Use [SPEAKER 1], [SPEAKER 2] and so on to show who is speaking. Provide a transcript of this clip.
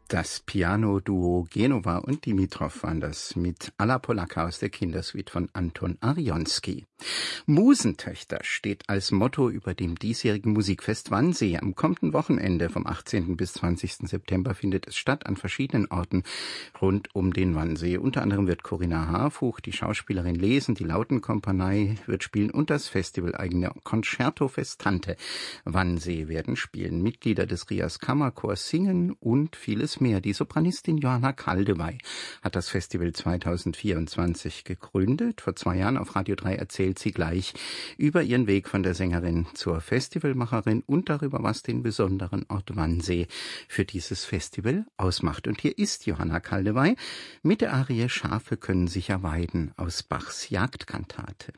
[SPEAKER 1] Das Piano-Duo Genova und Dimitrov waren das mit Alla Polacca aus der Kindersuite von Anton Arionski. Musentöchter steht als Motto über dem diesjährigen Musikfest Wannsee. Am kommenden Wochenende vom 18. bis 20. September findet es statt an verschiedenen Orten rund um den Wannsee. Unter anderem wird Corinna Harfuch, die Schauspielerin, lesen, die Lautenkompanie wird spielen und das festivaleigene Concerto Festante Wannsee werden spielen. Mitglieder des Rias Kammerchors singen und vieles mehr. Die Sopranistin Johanna Kaldewey hat das Festival 2024 gegründet. Vor 2 Jahren auf Radio 3 erzählt sie gleich über ihren Weg von der Sängerin zur Festivalmacherin und darüber, was den besonderen Ort Wannsee für dieses Festival ausmacht. Und hier ist Johanna Kaldewey mit der Arie Schafe können sich ja weiden aus Bachs Jagdkantate.